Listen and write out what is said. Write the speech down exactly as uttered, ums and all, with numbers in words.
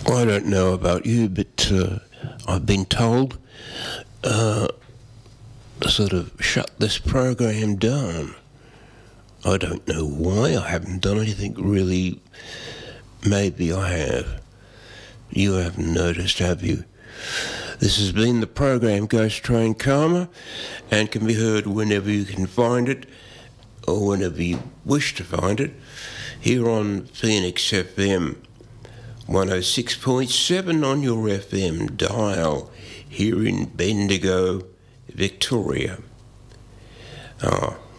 I don't know about you, but uh, I've been told uh, to sort of shut this program down. I don't know why. I haven't done anything really. Maybe I have. You haven't noticed, have you? This has been the program Ghost Train Karma, and can be heard whenever you can find it, or whenever you wish to find it, here on Phoenix F M one oh six point seven on your F M dial, here in Bendigo, Victoria. Ah.